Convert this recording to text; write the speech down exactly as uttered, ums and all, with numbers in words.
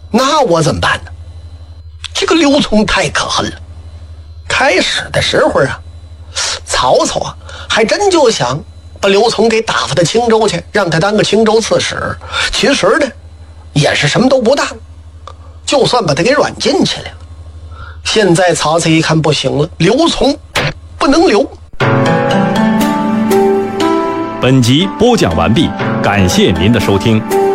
那我怎么办呢？这个刘琮太可恨了。开始的时候啊，曹操啊还真就想把刘琮给打发到青州去，让他当个青州刺史。其实呢也是什么都不当，就算把他给软禁起来了。现在曹操一看不行了，刘琮不能留。 本集播讲完毕，感谢您的收听。